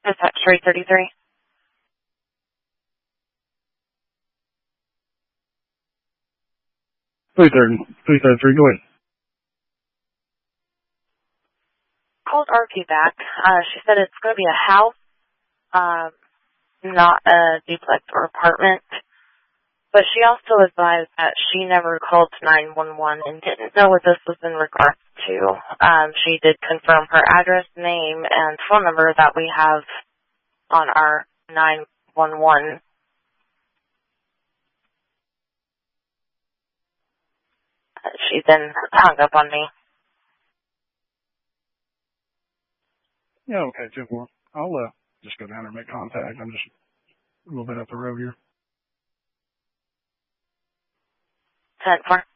Dispatch 333. 333, go ahead. Called RP back. She said it's going to be a house, not a duplex or apartment. But she also advised that she never called 911 and didn't know what this was in regards to. She did confirm her address, name, and phone number that we have on our 911. She then hung up on me. Yeah, okay, 2-4. I'll just go down there and make contact. I'm just a little bit up the road here. 10-4.